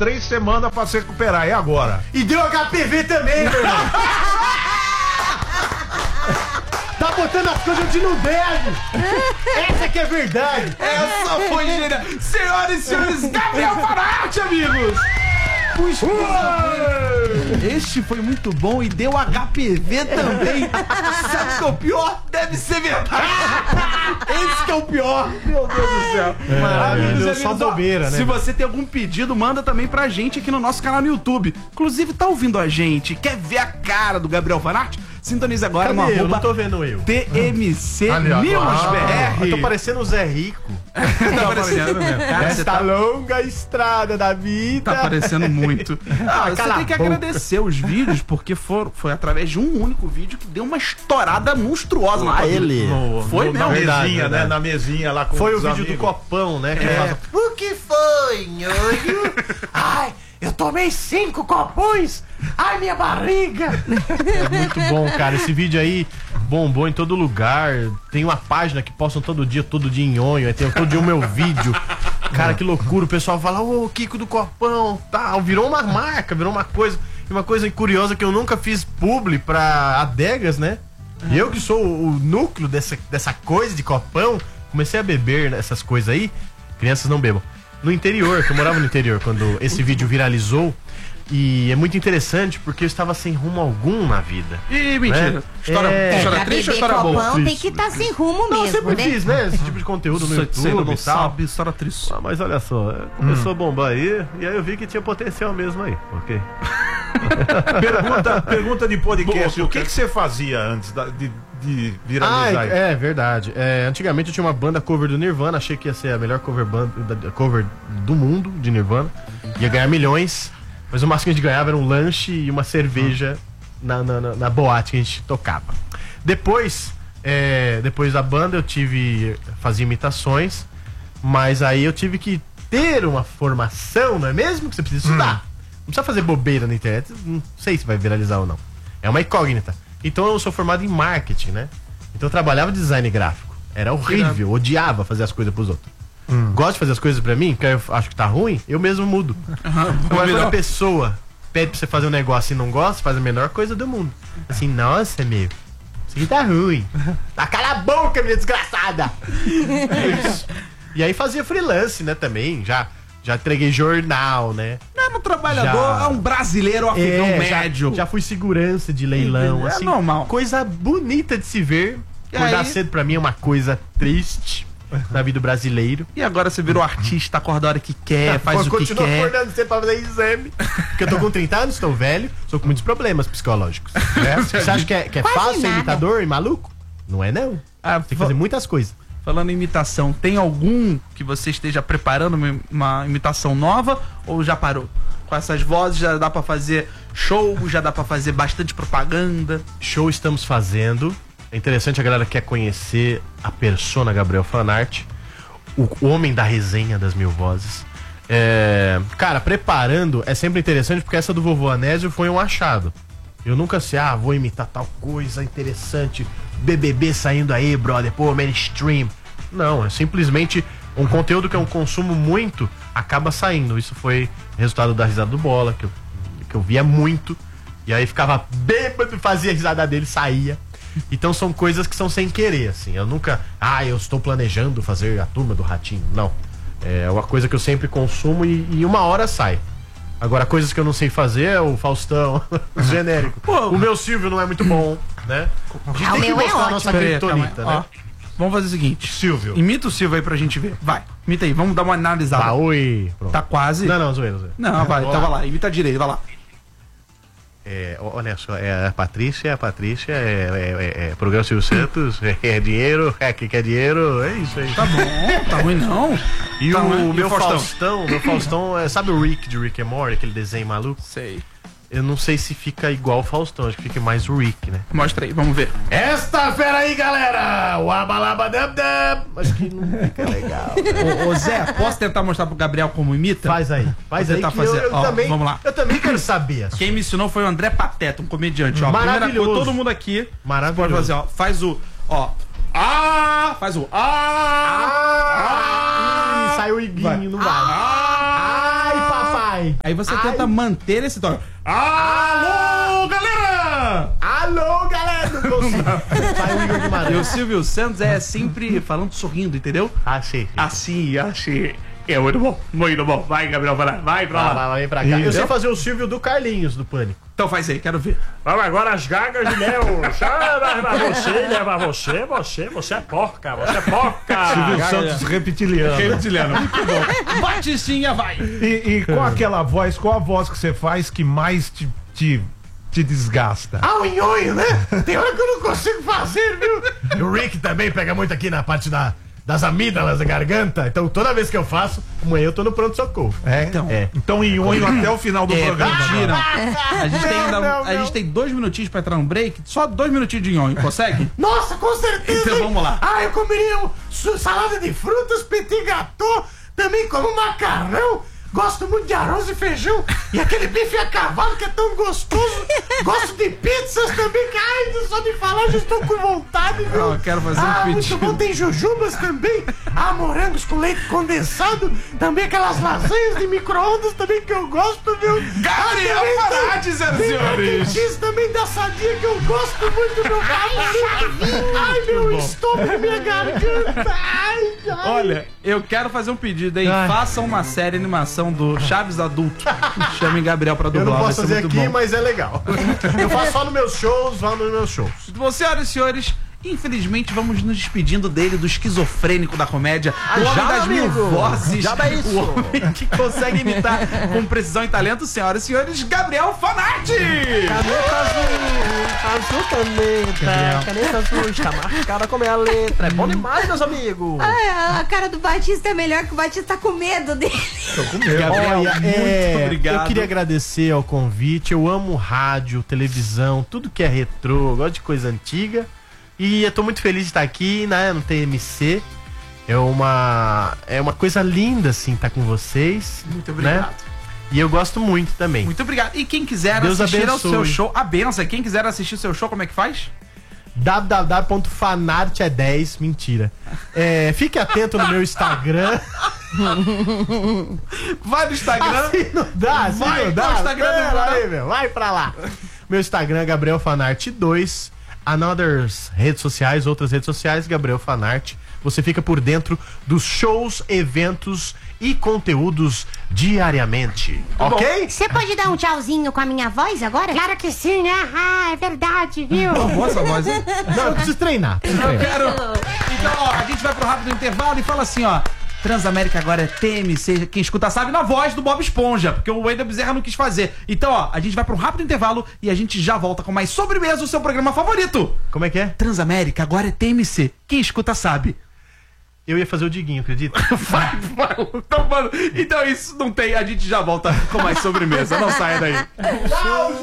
3 semanas pra se recuperar. E agora? E deu HPV também, meu irmão. Tá botando as coisas onde não deve. Essa que é verdade. Essa foi genial. Senhoras e senhores, Gabriel Fanart, amigos. Este foi muito bom e deu HPV também. Sabe o que é o pior? Deve ser verdade. Esse que é o pior. Meu Deus do céu. Amigos, só bobeira, né? Se você tem algum pedido, manda também pra gente aqui no nosso canal no YouTube. Inclusive, tá ouvindo a gente? Quer ver a cara do Gabriel Fanart? Sintonize agora no Eu não arroba tô vendo eu. TMC News BR. Eu tô parecendo o Zé Rico. Tá parecendo mesmo. Cara, você Esta longa estrada da vida. tá parecendo muito. Você cala tem que a boca. agradecer os vídeos, porque foi através de um único vídeo que deu uma estourada monstruosa na tua vida. Foi na mesmo. mesinha, né? Na mesinha lá com Foi o os vídeo amigos. do copão, né? Que fala, O que foi, nhonho? Ai, eu tomei 5 copões. Ai, minha barriga. é muito bom, cara. Esse vídeo aí bombou em todo lugar. Tem uma página que postam todo dia nhonho. Aí tem todo dia o meu vídeo. Cara, que loucura. O pessoal fala, ô, Kiko do Copão, tal. Virou uma marca, virou uma coisa. E uma coisa curiosa que eu nunca fiz publi pra adegas, né? E eu que sou o núcleo dessa coisa de copão, comecei a beber essas coisas aí. Crianças não bebam. No interior, que eu morava no interior quando esse vídeo viralizou. E é muito interessante porque eu estava sem rumo algum na vida. Ih, mentira. Né? História Pra triste ou beber história boa? copão tem que estar sem rumo Não, eu mesmo, sempre né? fiz, né? Esse tipo de conteúdo no Você YouTube não e tal. sabe, história triste. Ah, mas olha só, começou a bombar aí, e aí eu vi que tinha potencial mesmo aí, ok? Pergunta de podcast. Boa, O que você fazia antes de viralizar? Ah, é verdade. Antigamente eu tinha uma banda cover do Nirvana, achei que ia ser a melhor cover do mundo de Nirvana. Ia ganhar milhões, mas o máximo que a gente ganhava era um lanche e uma cerveja na boate que a gente tocava. Depois da banda eu fazia imitações, mas aí eu tive que ter uma formação, não é mesmo? Que você precisa estudar. Não precisa fazer bobeira na internet, não sei se vai viralizar ou não. É uma incógnita. Então eu sou formado em marketing, né? Então eu trabalhava de design gráfico. Era horrível, odiava fazer as coisas pros outros. Gosto de fazer as coisas pra mim, que eu acho que tá ruim, eu mesmo mudo. Mas quando a pessoa pede pra você fazer um negócio e não gosta, faz a menor coisa do mundo. Assim, nossa, meu, isso aqui tá ruim. Tá, cala a boca, minha desgraçada! E aí fazia freelance, né, também, já entreguei jornal, né? Não, trabalhador é um brasileiro afegão médio. Já fui segurança de leilão, É assim. normal. Coisa bonita de se ver. E Acordar aí? cedo pra mim é uma coisa triste na vida do brasileiro. E agora você virou artista, acorda a hora que quer, faz o que Continuo quer. acordando cedo pra fazer exame. Porque eu tô com 30 anos, estou velho, sou com muitos problemas psicológicos. Né? Você acha que é Quase fácil ser nada. imitador e maluco? Não é, não. Ah, Tem que fazer muitas coisas. Falando em imitação, tem algum que você esteja preparando uma imitação nova ou já parou? Com essas vozes já dá pra fazer show, já dá pra fazer bastante propaganda. Show estamos fazendo. É interessante, a galera quer conhecer a persona Gabriel Fanart, o homem da resenha das 1000 vozes. Cara, preparando é sempre interessante porque essa do Vovô Anésio foi um achado. Eu nunca sei, vou imitar tal coisa interessante, BBB saindo aí, brother, pô, mainstream. Não, é simplesmente um conteúdo que eu consumo muito, acaba saindo. Isso foi resultado da risada do Bola, que eu via muito, e aí ficava bêbado, fazia a risada dele, saía. Então são coisas que são sem querer, assim. Eu nunca, eu estou planejando fazer a Turma do Ratinho. Não. É uma coisa que eu sempre consumo e uma hora sai. Agora, coisas que eu não sei fazer é o Faustão, o genérico. Pô, o meu Silvio não é muito bom, né? A gente o tem que meu é mostrar a ótimo. nossa Peraí, criptonita, calma aí. né? Ó, vamos fazer o seguinte. Silvio. Imita o Silvio aí pra gente ver. Vai, imita aí, vamos dar uma analisada. Oi. Pronto. Tá quase. Não, zoeira. Não, vai, então vai lá, imita direito, vai lá. Olha só, a Patrícia, programa Silvio Santos, dinheiro, que quer dinheiro, é isso aí. Tá bom, tá ruim não. E Tá o ruim. meu Faustão? Faustão, sabe o Rick de Rick and Morty, aquele desenho maluco? Sei. Eu não sei se fica igual o Faustão, acho que fica mais o Rick, né? Mostra aí, vamos ver. Esta fera aí, galera! O abalabadabdab! Acho que não fica legal. Ô Zé, posso tentar mostrar pro Gabriel como imita? Faz aí, Vou tentar que fazer. eu Ó, também, vamos lá. Eu também quero saber. Quem me ensinou foi o André Pateta, um comediante. Ó, primeira Maravilhoso. coisa, todo mundo aqui Maravilhoso. pode fazer, ó. Faz o, ó. Faz o Saiu o iguinho, não vai. Ai, papai! Ai. Aí você tenta manter esse tom. Alô, galera! Alô, galera! Não consigo. Sai o Igor E o Guimarães. Silvio Santos é sempre falando sorrindo, entendeu? Achei. Assim. É muito bom, muito bom. Vai, Gabriel, vai pra lá. Vai pra cá. Eu sei fazer o Silvio do Carlinhos, do Pânico. Então faz aí, quero ver. Vamos agora as gagas de mel. Chama você, leva você é porca, você é porca. Silvio Santos reptiliano. Reptiliano, muito bom. Batistinha, vai. E qual aquela voz, qual a voz que você faz que mais te desgasta? Ah, o nhonho, né? Tem hora que eu não consigo fazer, viu? E o Rick também pega muito aqui na parte das amígdalas da garganta. Então toda vez que eu faço, amanhã eu tô no pronto-socorro. Então nhonho até o final do programa. Mentira. A gente tem 2 minutinhos pra entrar no break. Só 2 minutinhos de nhonho, consegue? Nossa, com certeza. Então hein? vamos lá. Ah, eu comeria salada de frutas, petit gâteau, também como macarrão. Gosto muito de arroz e feijão. E aquele bife a cavalo que é tão gostoso. Gosto de pizzas também, que ai, só de falar já estou com vontade, viu? Eu quero fazer um muito pedido. bom, tem jujubas também. Ah, morangos com leite condensado. Também aquelas lasanhas de micro-ondas também que eu gosto, viu? Gabriel Farage, senhoras e senhores. X também da sadia que eu gosto muito, meu favorito. Ai, meu estômago, minha garganta. Ai. Olha, eu quero fazer um pedido, hein? Faça uma série animação do Chaves adulto. Chame Gabriel pra Eu dublar. não vai posso ser fazer muito aqui, bom. mas é legal. Eu faço só nos meus shows, Bom, senhoras e senhores, infelizmente vamos nos despedindo dele, do esquizofrênico da comédia, o homem já, das mil amigo. vozes, Já é isso. o homem que consegue imitar com precisão e talento, senhoras e senhores, Gabriel Fanarti! Caneta azul caneta. Caneta azul está marcada como é a letra. É bom demais, meus amigos. A cara do Batista é melhor que o Batista tá com medo dele. Gabriel, Olha, muito obrigado. eu queria agradecer ao convite. Eu amo rádio, televisão, tudo que é retrô, eu gosto de coisa antiga. E eu tô muito feliz de estar aqui, né, no TMC. É uma coisa linda, assim, estar com vocês. Muito obrigado. Né? E eu gosto muito também. Muito obrigado. E quem quiser Deus assistir ao abençoe. seu show, a benção. Quem quiser assistir o seu show, como é que faz? www.fanart10, mentira. Fique atento no meu Instagram. Vai no Instagram. Assim não dá, assim Vai não pro dá. Instagram do Pera Manoel. aí, meu, vai pra lá. Meu Instagram é Gabriel Fanart 2. Outras redes sociais, Gabriel Fanart. Você fica por dentro dos shows, eventos e conteúdos diariamente. Ok? Você pode dar um tchauzinho com a minha voz agora? Claro que sim, né? Ah, é verdade, viu? Boa essa voz, hein? Não, eu preciso treinar. Eu quero. Então, ó, a gente vai pro rápido intervalo e fala assim, ó. Transamérica agora é TMC, quem escuta sabe, na voz do Bob Esponja, porque o Wendel Bezerra não quis fazer. Então, ó, a gente vai pra um rápido intervalo e a gente já volta com mais Sobremesa, o seu programa favorito. Como é que é? Transamérica agora é TMC, quem escuta sabe. Eu ia fazer o Diguinho, acredita? Vai. Então, mano, então isso não tem, a gente já volta com mais Sobremesa, não saia daí.